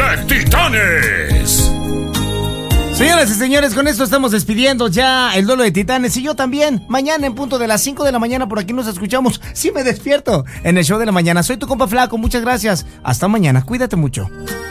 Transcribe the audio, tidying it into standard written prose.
de Titanes. Señoras y señores, con esto estamos despidiendo ya el duelo de Titanes y yo también. Mañana en punto de las 5 de la mañana por aquí nos escuchamos. Sí me despierto en el show de la mañana. Soy tu compa Flaco, muchas gracias. Hasta mañana, cuídate mucho.